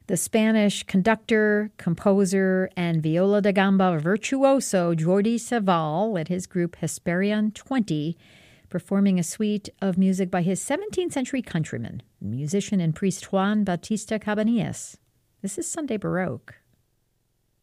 the Spanish conductor, composer, and viola da gamba virtuoso Jordi Savall led his group Hesperian 20, performing a suite of music by his 17th century countryman, musician and priest Juan Bautista Cabanillas. This is Sunday Baroque.